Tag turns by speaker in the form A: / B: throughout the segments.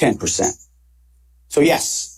A: 10%. So yes,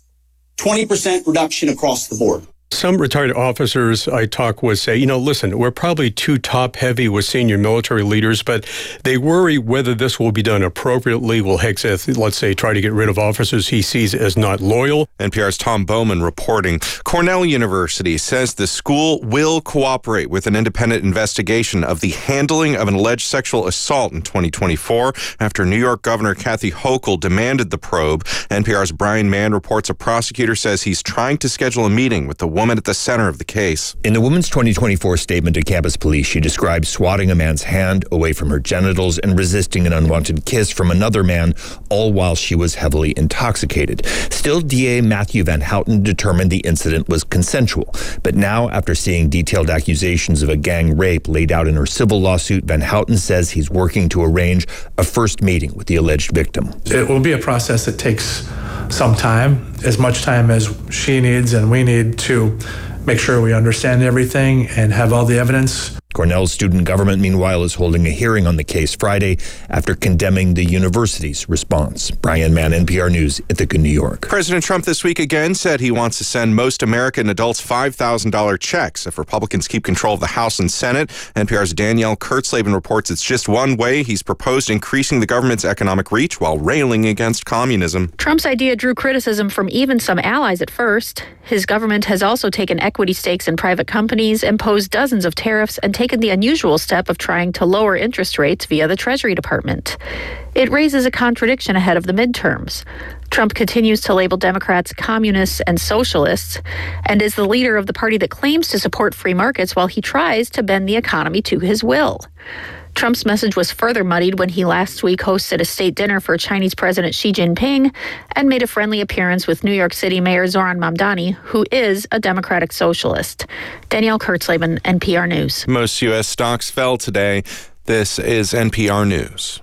A: 20% reduction across the board.
B: Some retired officers I talk with say, listen, we're probably too top-heavy with senior military leaders, but they worry whether this will be done appropriately. Will Hegseth, let's say, try to get rid of officers he sees as not loyal?
C: NPR's Tom Bowman reporting. Cornell University says the school will cooperate with an independent investigation of the handling of an alleged sexual assault in 2024 after New York Governor Kathy Hochul demanded the probe. NPR's Brian Mann reports a prosecutor says he's trying to schedule a meeting with the woman at the center of the case.
D: In the woman's 2024 statement to campus police, she described swatting a man's hand away from her genitals and resisting an unwanted kiss from another man, all while she was heavily intoxicated. Still, DA Matthew Van Houten determined the incident was consensual. But now, after seeing detailed accusations of a gang rape laid out in her civil lawsuit, Van Houten says he's working to arrange a first meeting with the alleged victim.
E: It will be a process that takes some time, as much time as she needs and we need to make sure we understand everything and have all the evidence.
D: Cornell's student government, meanwhile, is holding a hearing on the case Friday after condemning the university's response. Brian Mann, NPR News, Ithaca, New York.
C: President Trump this week again said he wants to send most American adults $5,000 checks if Republicans keep control of the House and Senate. NPR's Danielle Kurtzleben reports it's just one way he's proposed increasing the government's economic reach while railing against communism.
F: Trump's idea drew criticism from even some allies at first. His government has also taken equity stakes in private companies, imposed dozens of tariffs, and taken the unusual step of trying to lower interest rates via the Treasury Department. It raises a contradiction ahead of the midterms. Trump continues to label Democrats communists and socialists and is the leader of the party that claims to support free markets while he tries to bend the economy to his will. Trump's message was further muddied when he last week hosted a state dinner for Chinese President Xi Jinping and made a friendly appearance with New York City Mayor Zohran Mamdani, who is a Democratic socialist. Danielle Kurtzleben, NPR News.
C: Most U.S. stocks fell today. This is NPR News.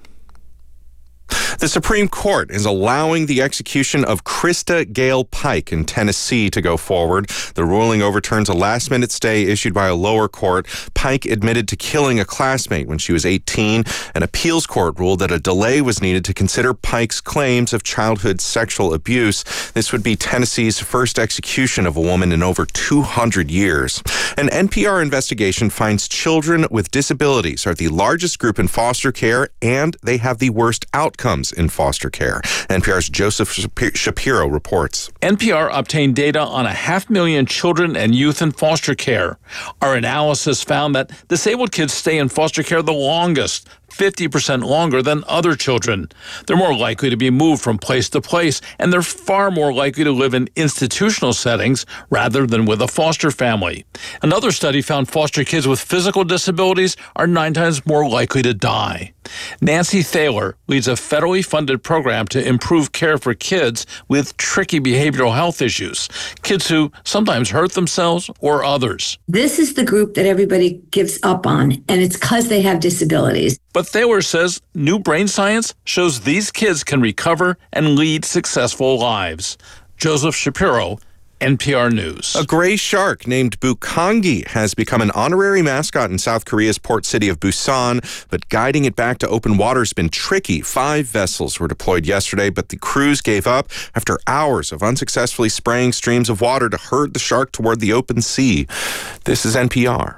C: The Supreme Court is allowing the execution of Krista Gale Pike in Tennessee to go forward. The ruling overturns a last-minute stay issued by a lower court. Pike admitted to killing a classmate when she was 18. An appeals court ruled that a delay was needed to consider Pike's claims of childhood sexual abuse. This would be Tennessee's first execution of a woman in over 200 years. An NPR investigation finds children with disabilities are the largest group in foster care, and they have the worst outcomes in foster care. NPR's Joseph Shapiro reports.
G: NPR obtained data on 500,000 children and youth in foster care. Our analysis found that disabled kids stay in foster care the longest, 50% longer than other children. They're more likely to be moved from place to place, and they're far more likely to live in institutional settings rather than with a foster family. Another study found foster kids with physical disabilities are 9 times more likely to die. Nancy Thaler leads a federally funded program to improve care for kids with tricky behavioral health issues, kids who sometimes hurt themselves or others.
H: This is the group that everybody gives up on, and it's because they have disabilities.
G: But Thaler says new brain science shows these kids can recover and lead successful lives. Joseph Shapiro, NPR News.
C: A gray shark named Bukangi has become an honorary mascot in South Korea's port city of Busan, but guiding it back to open water has been tricky. 5 vessels were deployed yesterday, but the crews gave up after hours of unsuccessfully spraying streams of water to herd the shark toward the open sea. This is NPR.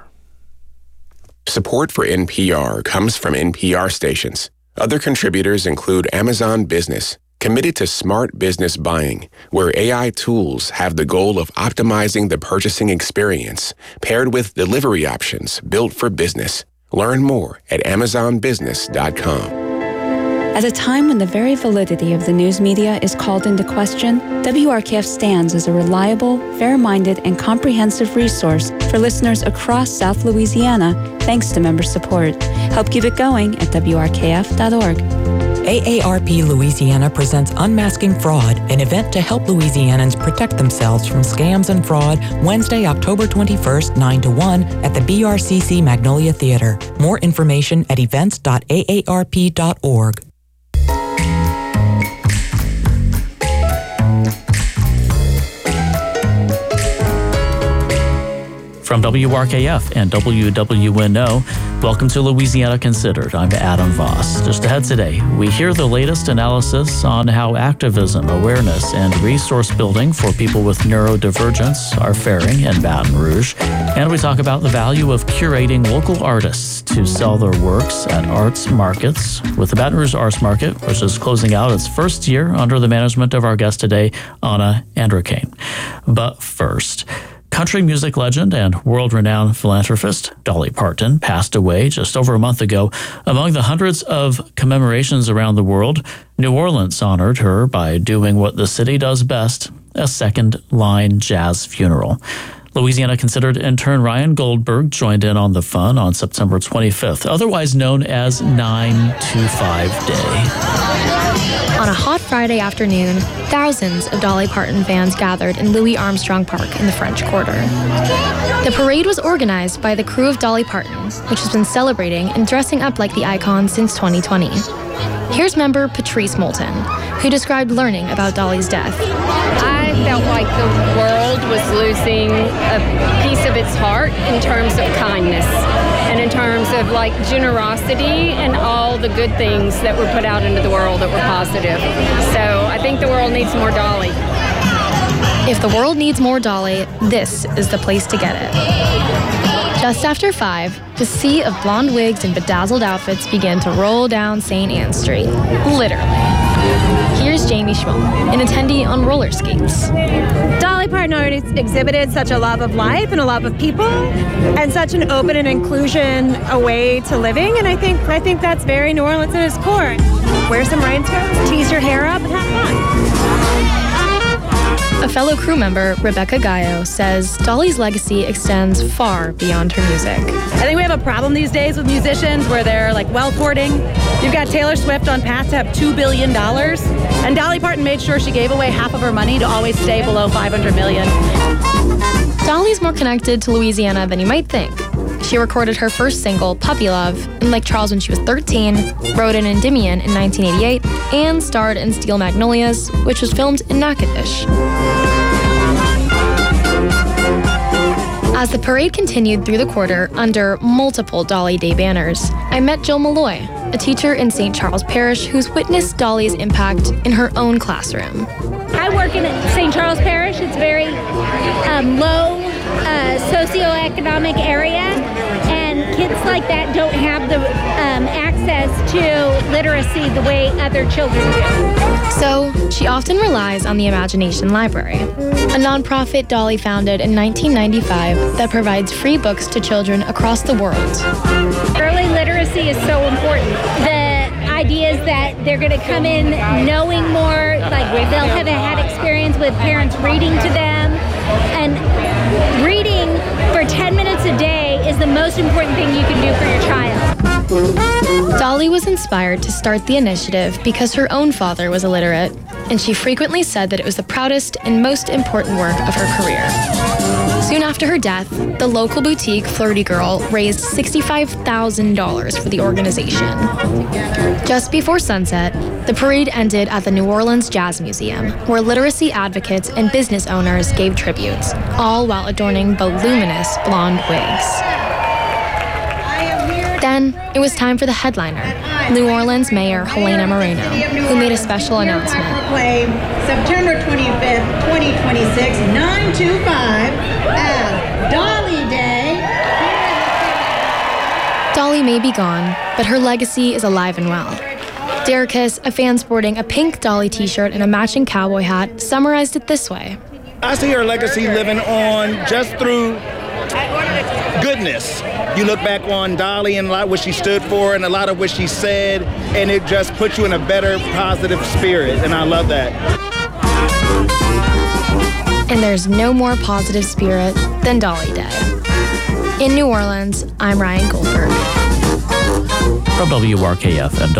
I: Support for NPR comes from NPR stations. Other contributors include Amazon Business, committed to smart business buying, where AI tools have the goal of optimizing the purchasing experience, paired with delivery options built for business. Learn more at amazonbusiness.com.
J: At a time when the very validity of the news media is called into question, WRKF stands as a reliable, fair-minded, and comprehensive resource for listeners across South Louisiana, thanks to member support. Help keep it going at WRKF.org.
K: AARP Louisiana presents Unmasking Fraud, an event to help Louisianans protect themselves from scams and fraud, Wednesday, October 21st, 9 to 1 at the BRCC Magnolia Theater. More information at events.aarp.org.
L: From WRKF and WWNO, Welcome to Louisiana Considered. I'm Adam Voss. Just ahead today, we hear the latest analysis on how activism, awareness, and resource building for people with neurodivergence are faring in Baton Rouge. And we talk about the value of curating local artists to sell their works at arts markets with the Baton Rouge Arts Market, which is closing out its first year under the management of our guest today, Anna Andrikane. But first, country music legend and world-renowned philanthropist Dolly Parton passed away just over a month ago. Among the hundreds of commemorations around the world, New Orleans honored her by doing what the city does best, a second-line jazz funeral. Louisiana Considered intern Ryan Goldberg joined in on the fun on September 25th, otherwise known as 925 Day.
M: On a hot Friday afternoon, thousands of Dolly Parton fans gathered in Louis Armstrong Park in the French Quarter. The parade was organized by the crew of Dolly Parton, which has been celebrating and dressing up like the icon since 2020. Here's member Patrice Moulton, who described learning about Dolly's death.
N: I felt like the world was losing a piece of its heart in terms of kindness and in terms of like generosity and all the good things that were put out into the world that were positive. So I think the world needs more Dolly.
M: If the world needs more Dolly, this is the place to get it. Just after 5, the sea of blonde wigs and bedazzled outfits began to roll down St. Anne Street. Literally. Here's Jamie Schmull, an attendee on roller skates.
O: Dolly Parton already exhibited such a love of life and a love of people and such an open and inclusion a way to living, and I think that's very New Orleans at its core. Wear some rhinestones, tease your hair up, and have fun.
M: A fellow crew member, Rebecca Gallo, says Dolly's legacy extends far beyond her music.
O: I think we have a problem these days with musicians where they're like courting. You've got Taylor Swift on path to have $2 billion, and Dolly Parton made sure she gave away half of her money to always stay below $500 million.
M: Dolly's more connected to Louisiana than you might think. She recorded her first single, Puppy Love, in Lake Charles when she was 13, wrote in Endymion in 1988, and starred in Steel Magnolias, which was filmed in Natchitoches. As the parade continued through the quarter under multiple Dolly Day banners, I met Jill Malloy, a teacher in St. Charles Parish who's witnessed Dolly's impact in her own classroom.
P: I work in St. Charles Parish. It's a very low socioeconomic area, and kids like that don't have the access to literacy the way other children do.
M: So she often relies on the Imagination Library, a nonprofit Dolly founded in 1995 that provides free books to children across the world.
P: Early literacy is so important. The idea is that they're going to come in knowing more, like they'll have had experience with parents reading to them, and reading for 10 minutes a day is the most important thing you can do for your child.
M: Dolly was inspired to start the initiative because her own father was illiterate, and she frequently said that it was the proudest and most important work of her career. Soon after her death, the local boutique Flirty Girl raised $65,000 for the organization. Just before sunset, the parade ended at the New Orleans Jazz Museum, where literacy advocates and business owners gave tributes, all while adorning voluminous blonde wigs. Then, it was time for the headliner, New Orleans Mayor Helena Moreno, who made a special announcement.
Q: Play September 25th, 2026, 925 as Dolly Day.
M: Dolly may be gone, but her legacy is alive and well. Derrickis, a fan sporting a pink Dolly t-shirt and a matching cowboy hat, summarized it this way.
R: I see her legacy living on just through goodness. You look back on Dolly and a lot of what she stood for and a lot of what she said, and it just puts you in a better, positive spirit, and I love that.
M: And there's no more positive spirit than Dolly Day. In New Orleans, I'm Ryan Goldberg.
L: From WRKF and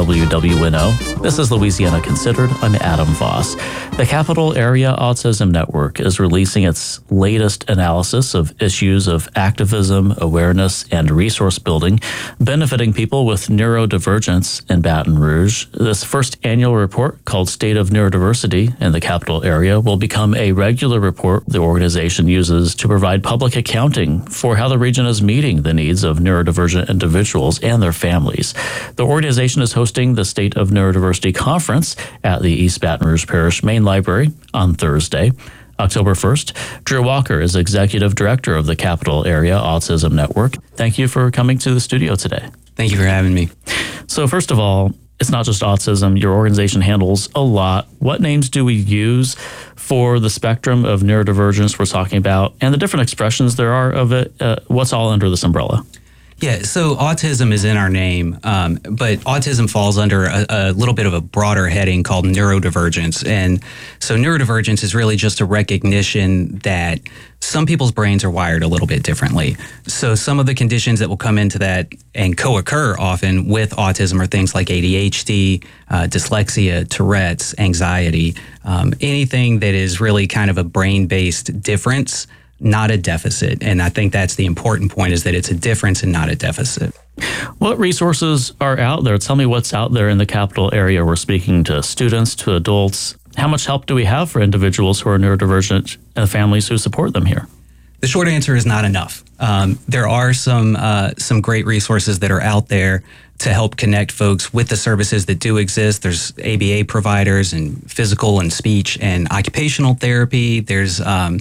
L: WWNO, this is Louisiana Considered. I'm Adam Voss. The Capital Area Autism Network is releasing its latest analysis of issues of activism, awareness, and resource building benefiting people with neurodivergence in Baton Rouge. This first annual report, called State of Neurodiversity in the Capital Area, will become a regular report the organization uses to provide public accounting for how the region is meeting the needs of neurodivergent individuals and their families. The organization is hosting the State of Neurodiversity Conference at the East Baton Rouge Parish Main Library on Thursday, October 1st. Drew Walker is Executive Director of the Capital Area Autism Network. Thank you for coming to the studio today.
S: Thank you for having me.
L: So first of all, it's not just autism. Your organization handles a lot. What names do we use for the spectrum of neurodivergence we're talking about and the different expressions there are of it? What's all under this umbrella?
S: Yeah, so autism is in our name, but autism falls under a little bit of a broader heading called neurodivergence. And so neurodivergence is really just a recognition that some people's brains are wired a little bit differently. So some of the conditions that will come into that and co-occur often with autism are things like ADHD, dyslexia, Tourette's, anxiety, anything that is really kind of a brain-based difference, not a deficit. And I think that's the important point, is that it's a difference and not a deficit.
L: What resources are out there? Tell me what's out there in the capital area. We're speaking to students, to adults. How much help do we have for individuals who are neurodivergent and families who support them here?
S: The short answer is not enough. There are some great resources that are out there to help connect folks with the services that do exist. There's ABA providers and physical and speech and occupational therapy. There's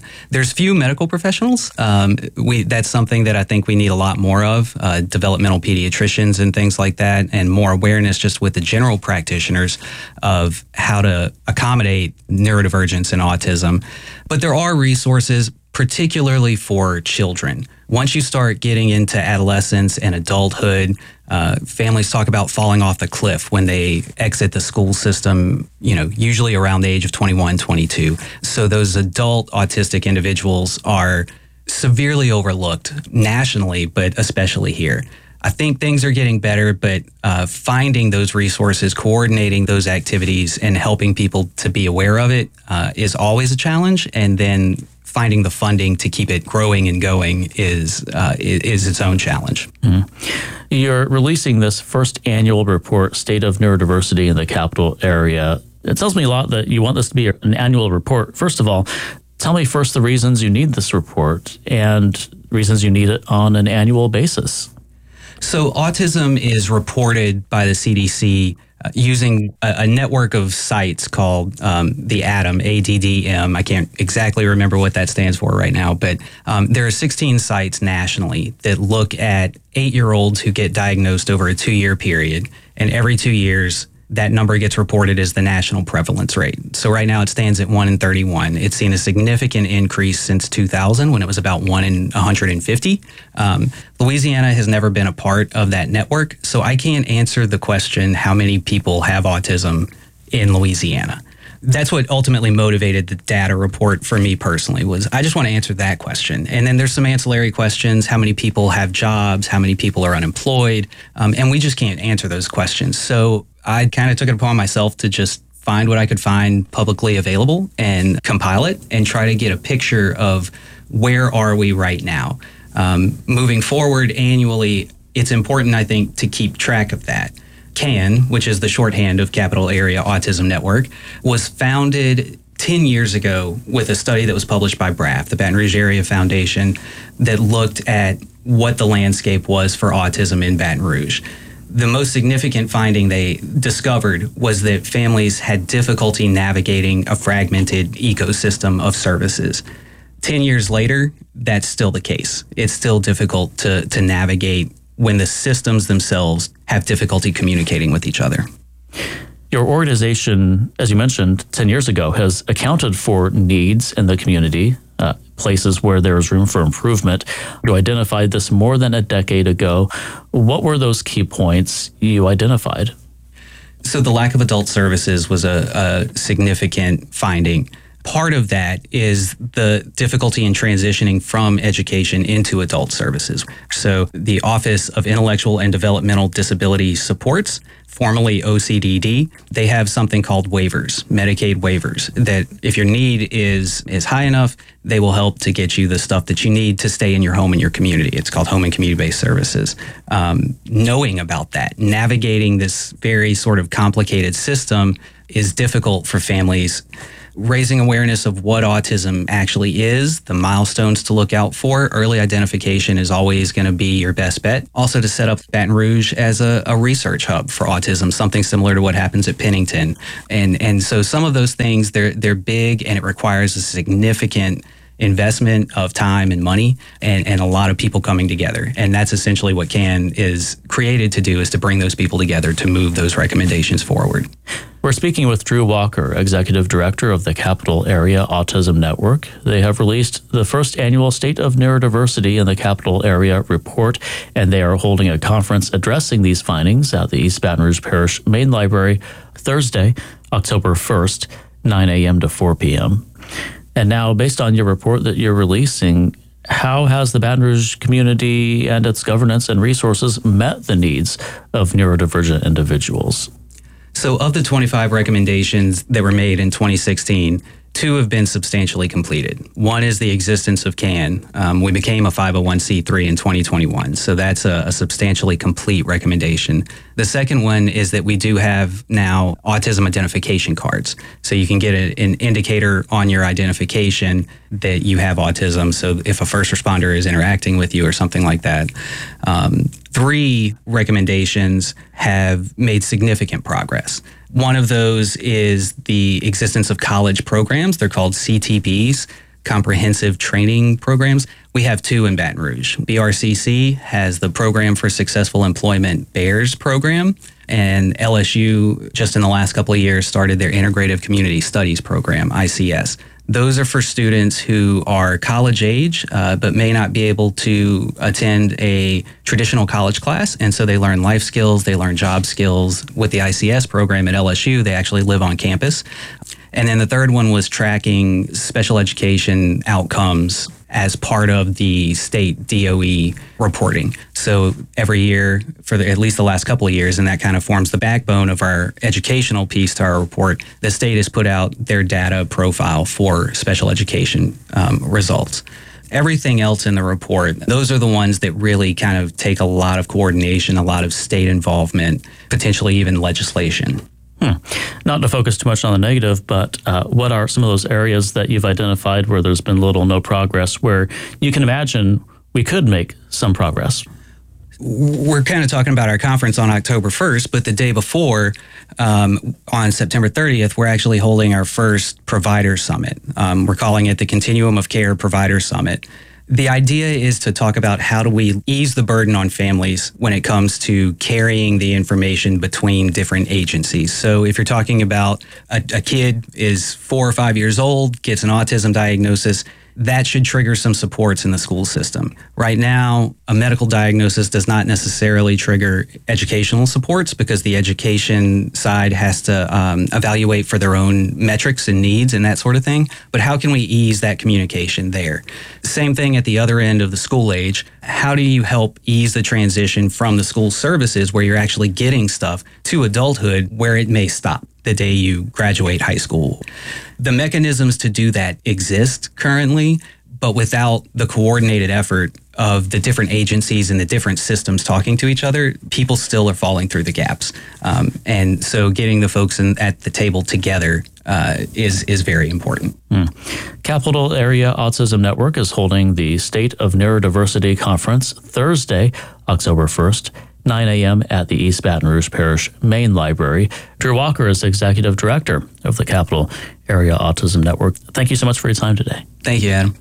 S: few medical professionals. That's something that I think we need a lot more of, developmental pediatricians and things like that, and more awareness just with the general practitioners of how to accommodate neurodivergence and autism. But there are resources, particularly for children. Once you start getting into adolescence and adulthood, families talk about falling off the cliff when they exit the school system, usually around the age of 21, 22. So those adult autistic individuals are severely overlooked nationally, but especially here. I think things are getting better, but finding those resources, coordinating those activities, and helping people to be aware of it is always a challenge. And then finding the funding to keep it growing and going is its own challenge.
L: Mm-hmm. You're releasing this first annual report, State of Neurodiversity in the Capital Area. It tells me a lot that you want this to be an annual report. First of all, tell me first the reasons you need this report and reasons you need it on an annual basis.
S: So autism is reported by the CDC using a network of sites called the ADDM, ADDM. I can't exactly remember what that stands for right now, but there are 16 sites nationally that look at 8-year-olds who get diagnosed over a 2-year period. And every 2 years, that number gets reported as the national prevalence rate. So right now it stands at 1 in 31. It's seen a significant increase since 2000 when it was about 1 in 150. Louisiana has never been a part of that network, so I can't answer the question how many people have autism in Louisiana. That's what ultimately motivated the data report for me personally, was I just want to answer that question. And then there's some ancillary questions: how many people have jobs, how many people are unemployed, and we just can't answer those questions. So I kind of took it upon myself to just find what I could find publicly available and compile it and try to get a picture of where are we right now. Moving forward annually, it's important, I think, to keep track of that. CAN, which is the shorthand of Capital Area Autism Network, was founded 10 years ago with a study that was published by BRAF, the Baton Rouge Area Foundation, that looked at what the landscape was for autism in Baton Rouge. The most significant finding they discovered was that families had difficulty navigating a fragmented ecosystem of services. 10 years later, that's still the case. It's still difficult to navigate when the systems themselves have difficulty communicating with each other.
L: Your organization, as you mentioned, 10 years ago, has accounted for needs in the community, places where there is room for improvement. You identified this more than a decade ago. What were those key points you identified?
S: So the lack of adult services was a significant finding. Part of that is the difficulty in transitioning from education into adult services. So the Office of Intellectual and Developmental Disability Supports, formerly OCDD, they have something called waivers, Medicaid waivers, that if your need is high enough, they will help to get you the stuff that you need to stay in your home and your community. It's called home and community-based services. Knowing about that, navigating this very sort of complicated system is difficult for families. Raising awareness of what autism actually is, the milestones to look out for. Early identification is always going to be your best bet. Also to set up Baton Rouge as a research hub for autism, something similar to what happens at Pennington. And so some of those things, they're big, and it requires a significant investment of time and money and a lot of people coming together. And that's essentially what CAN is created to do, is to bring those people together to move those recommendations forward.
L: We're speaking with Drew Walker, Executive Director of the Capital Area Autism Network. They have released the first annual State of Neurodiversity in the Capital Area report, and they are holding a conference addressing these findings at the East Baton Rouge Parish Main Library Thursday, October 1st, 9 a.m. to 4 p.m. And now, based on your report that you're releasing, how has the Baton Rouge community and its governance and resources met the needs of neurodivergent individuals?
S: So of the 25 recommendations that were made in 2016, 2 have been substantially completed. One is the existence of CAN. We became a 501c3 in 2021, so that's a substantially complete recommendation. The second one is that we do have now autism identification cards. So you can get an indicator on your identification that you have autism. So if a first responder is interacting with you or something like that. 3 recommendations have made significant progress. One of those is the existence of college programs. They're called CTPs, Comprehensive Training Programs. We have 2 in Baton Rouge. BRCC has the Program for Successful Employment BEARS program, and LSU, just in the last couple of years, started their Integrative Community Studies program, ICS. Those are for students who are college age, but may not be able to attend a traditional college class. And so they learn life skills, they learn job skills. With the ICS program at LSU, they actually live on campus. And then the third one was tracking special education outcomes as part of the state DOE reporting. So every year, for at least the last couple of years, and that kind of forms the backbone of our educational piece to our report, the state has put out their data profile for special education results. Everything else in the report, those are the ones that really kind of take a lot of coordination, a lot of state involvement, potentially even legislation.
L: Not to focus too much on the negative, but what are some of those areas that you've identified where there's been little, no progress, where you can imagine we could make some progress?
S: We're kind of talking about our conference on October 1st, but the day before, on September 30th, we're actually holding our first provider summit. We're calling it the Continuum of Care Provider Summit. The idea is to talk about how do we ease the burden on families when it comes to carrying the information between different agencies. So if you're talking about a kid is 4 or 5 years old, gets an autism diagnosis, that should trigger some supports in the school system. Right now, a medical diagnosis does not necessarily trigger educational supports because the education side has to evaluate for their own metrics and needs and that sort of thing. But how can we ease that communication there? Same thing at the other end of the school age. How do you help ease the transition from the school services where you're actually getting stuff to adulthood where it may stop the day you graduate high school? The mechanisms to do that exist currently, but without the coordinated effort of the different agencies and the different systems talking to each other, people still are falling through the gaps. And so getting the folks at the table together is very important.
L: Capital Area Autism Network is holding the State of Neurodiversity Conference Thursday, October 1st, 9 a.m. at the East Baton Rouge Parish Main Library. Drew Walker is Executive Director of the Capital Area Autism Network. Thank you so much for your time today.
S: Thank you, Adam.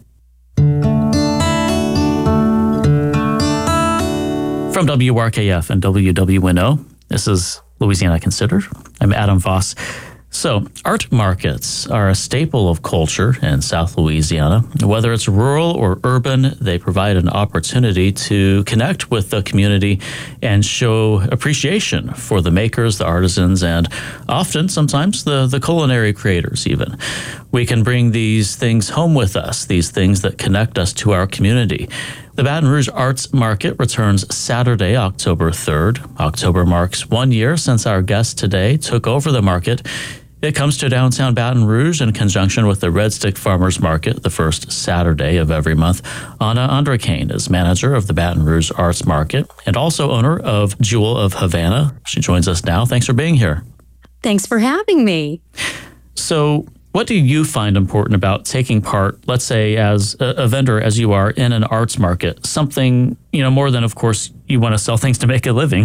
L: From WRKF and WWNO, this is Louisiana Considered. I'm Adam Voss. So, art markets are a staple of culture in South Louisiana. Whether it's rural or urban, they provide an opportunity to connect with the community and show appreciation for the makers, the artisans, and often, sometimes, the culinary creators even. We can bring these things home with us, these things that connect us to our community. The Baton Rouge Arts Market returns Saturday, October 3rd. October marks 1 year since our guest today took over the market. It comes to downtown Baton Rouge in conjunction with the Red Stick Farmers Market the first Saturday of every month. Anna Andrakane is manager of the Baton Rouge Arts Market and also owner of Jewel of Havana. She joins us now. Thanks for being here.
T: Thanks for having me.
L: So, what do you find important about taking part, let's say, as a vendor, as you are, in an arts market? Something, more than, of course, you want to sell things to make a living.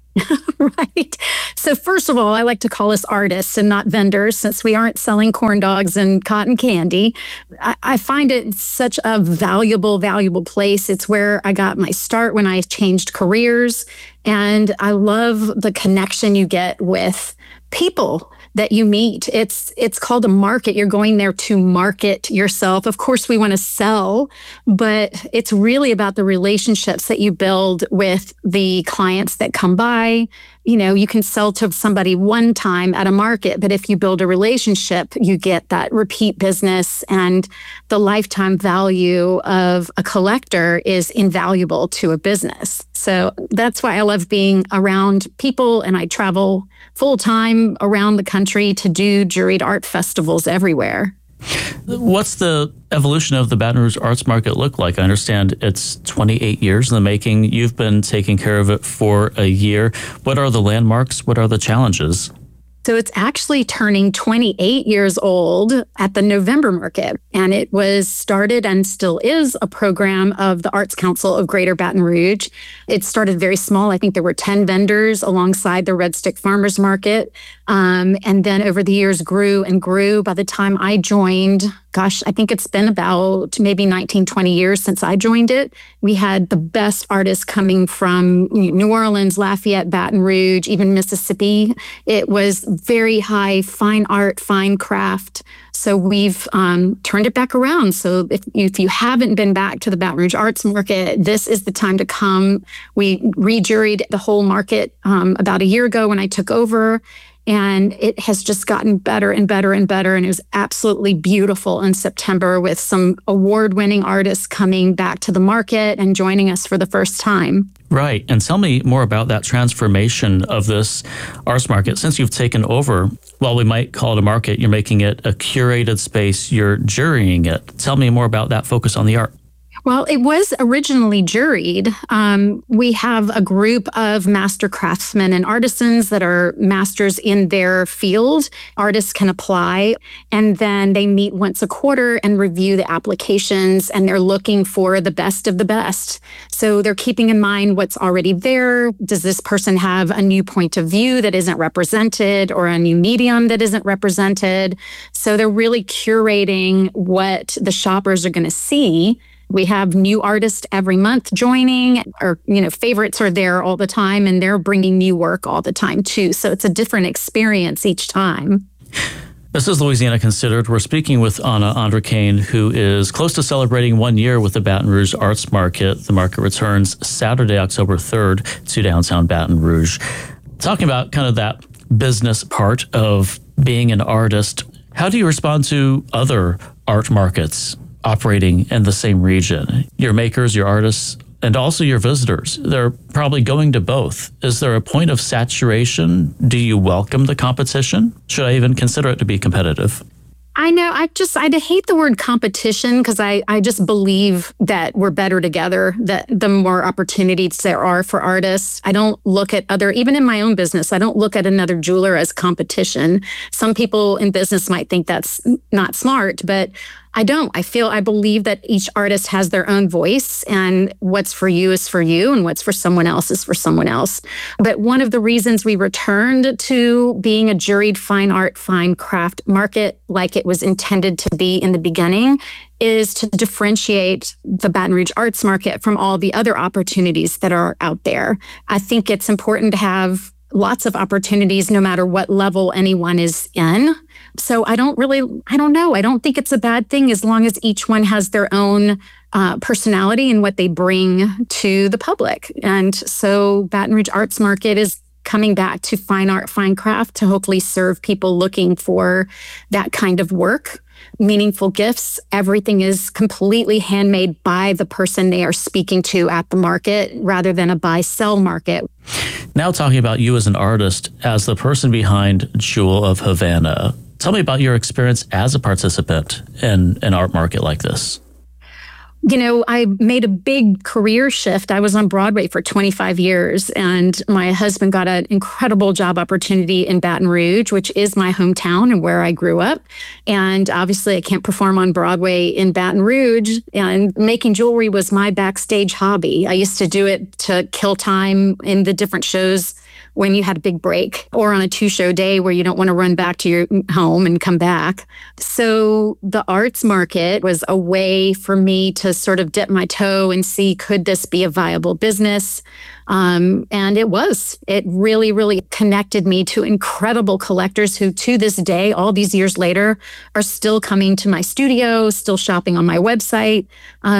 T: Right. So first of all, I like to call us artists and not vendors, since we aren't selling corn dogs and cotton candy. I find it such a valuable place. It's where I got my start when I changed careers. And I love the connection you get with people that you meet. It's called a market. You're going there to market yourself. Of course, we want to sell, but it's really about the relationships that you build with the clients that come by. You can sell to somebody one time at a market, but if you build a relationship, you get that repeat business, and the lifetime value of a collector is invaluable to a business. So that's why I love being around people, and I travel full time around the country to do juried art festivals everywhere.
L: What's the evolution of the Baton Rouge Arts Market look like? I understand it's 28 years in the making. You've been taking care of it for a year. What are the landmarks? What are the challenges?
T: So it's actually turning 28 years old at the November market. And it was started and still is a program of the Arts Council of Greater Baton Rouge. It started very small. I think there were 10 vendors alongside the Red Stick Farmers Market. And then over the years grew and grew. By the time I joined, I think it's been about maybe 19, 20 years since I joined it. We had the best artists coming from New Orleans, Lafayette, Baton Rouge, even Mississippi. It was very high, fine art, fine craft. So we've turned it back around. So if you haven't been back to the Baton Rouge Arts Market, this is the time to come. We re-juried the whole market about a year ago when I took over. And it has just gotten better and better and better. And it was absolutely beautiful in September with some award-winning artists coming back to the market and joining us for the first time.
L: Right. And tell me more about that transformation of this arts market. Since you've taken over, while we might call it a market, you're making it a curated space, you're jurying it. Tell me more about that focus on the art.
T: Well, it was originally juried. We have a group of master craftsmen and artisans that are masters in their field. Artists can apply, and then they meet once a quarter and review the applications, and they're looking for the best of the best. So they're keeping in mind what's already there. Does this person have a new point of view that isn't represented, or a new medium that isn't represented? So they're really curating what the shoppers are going to see. We have new artists every month joining, or, favorites are there all the time, and they're bringing new work all the time too. So it's a different experience each time.
L: This is Louisiana Considered. We're speaking with Anna Andrakane, who is close to celebrating 1 year with the Baton Rouge Arts Market. The market returns Saturday, October 3rd to downtown Baton Rouge. Talking about kind of that business part of being an artist, how do you respond to other art markets operating in the same region? Your makers, your artists, and also your visitors, they're probably going to both. Is there a point of saturation? Do you welcome the competition? Should I even consider it to be competitive?
T: I know. I hate the word competition, because I just believe that we're better together, that the more opportunities there are for artists. I don't look at even in my own business, I don't look at another jeweler as competition. Some people in business might think that's not smart, but I don't. I believe that each artist has their own voice, and what's for you is for you, and what's for someone else is for someone else. But one of the reasons we returned to being a juried fine art, fine craft market like it was intended to be in the beginning is to differentiate the Baton Rouge Arts Market from all the other opportunities that are out there. I think it's important to have lots of opportunities no matter what level anyone is in. So I don't know. I don't think it's a bad thing as long as each one has their own personality and what they bring to the public. And so Baton Rouge Arts Market is coming back to fine art, fine craft to hopefully serve people looking for that kind of work. Meaningful gifts. Everything is completely handmade by the person they are speaking to at the market rather than a buy-sell market.
L: Now talking about you as an artist, as the person behind Jewel of Havana, tell me about your experience as a participant in an art market like this.
T: You know, I made a big career shift. I was on Broadway for 25 years, and my husband got an incredible job opportunity in Baton Rouge, which is my hometown and where I grew up. And obviously, I can't perform on Broadway in Baton Rouge, and making jewelry was my backstage hobby. I used to do it to kill time in the different shows when you had a big break or on a 2-show day where you don't want to run back to your home and come back. So the arts market was a way for me to sort of dip my toe and see, could this be a viable business? And it was. It really, really connected me to incredible collectors who, to this day, all these years later, are still coming to my studio, still shopping on my website.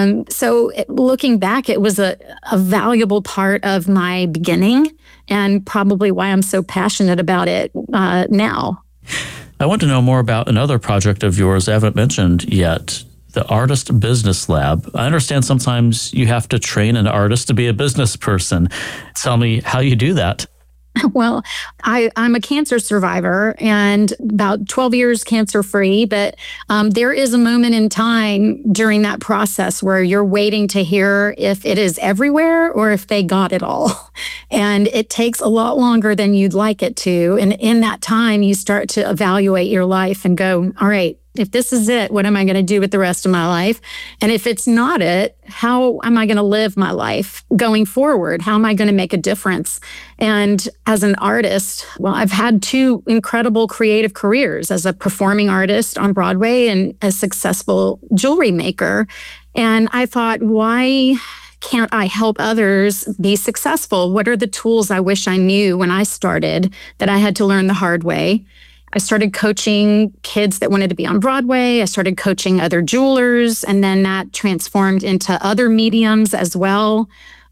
T: Looking back, it was a valuable part of my beginning and probably why I'm so passionate about it now.
L: I want to know more about another project of yours I haven't mentioned yet, the Artist Business Lab. I understand sometimes you have to train an artist to be a business person. Tell me how you do that.
T: Well, I'm a cancer survivor and about 12 years cancer-free, but there is a moment in time during that process where you're waiting to hear if it is everywhere or if they got it all. And it takes a lot longer than you'd like it to. And in that time, you start to evaluate your life and go, all right, if this is it, what am I going to do with the rest of my life? And if it's not it, how am I going to live my life going forward? How am I going to make a difference? And as an artist, well, I've had 2 incredible creative careers as a performing artist on Broadway and a successful jewelry maker. And I thought, why can't I help others be successful? What are the tools I wish I knew when I started that I had to learn the hard way? I started coaching kids that wanted to be on Broadway. I started coaching other jewelers, and then that transformed into other mediums as well.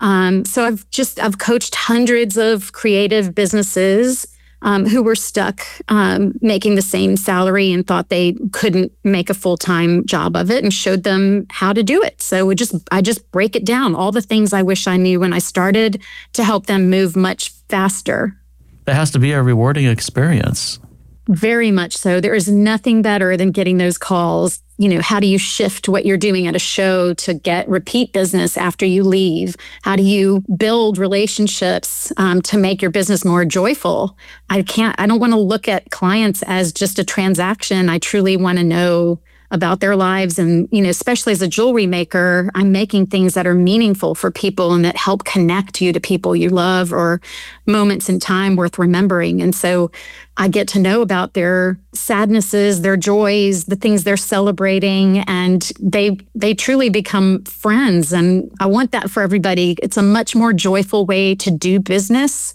T: So I've coached hundreds of creative businesses who were stuck making the same salary and thought they couldn't make a full-time job of it, and showed them how to do it. So I just break it down, all the things I wish I knew when I started, to help them move much faster.
L: That has to be a rewarding experience.
T: Very much so. There is nothing better than getting those calls. You know, how do you shift what you're doing at a show to get repeat business after you leave? How do you build relationships to make your business more joyful? I don't want to look at clients as just a transaction. I truly want to know about their lives. And, you know, especially as a jewelry maker, I'm making things that are meaningful for people and that help connect you to people you love or moments in time worth remembering. And so I get to know about their sadnesses, their joys, the things they're celebrating, and they truly become friends. And I want that for everybody. It's a much more joyful way to do business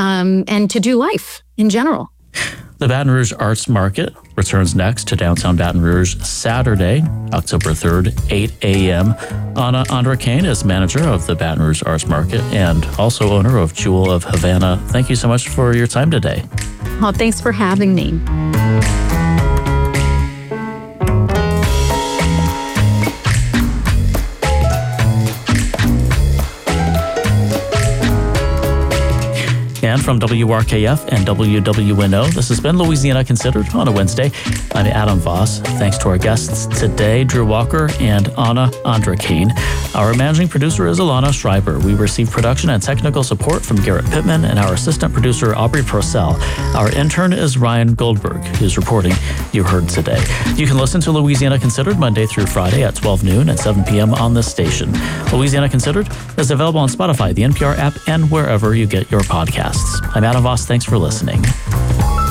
T: and to do life in general.
L: The Baton Rouge Arts Market returns next to downtown Baton Rouge Saturday, October 3rd, 8 a.m. Anna Andra-Kane is manager of the Baton Rouge Arts Market and also owner of Jewel of Havana. Thank you so much for your time today.
T: Oh, thanks for having me.
L: And from WRKF and WWNO, this has been Louisiana Considered on a Wednesday. I'm Adam Voss. Thanks to our guests today, Drew Walker and Anna Andra-Kane. Our managing producer is Alana Schreiber. We receive production and technical support from Garrett Pittman and our assistant producer, Aubrey Purcell. Our intern is Ryan Goldberg, whose reporting you heard today. You can listen to Louisiana Considered Monday through Friday at 12 noon and 7 p.m. on this station. Louisiana Considered is available on Spotify, the NPR app, and wherever you get your podcasts. I'm Adam Voss. Thanks for listening.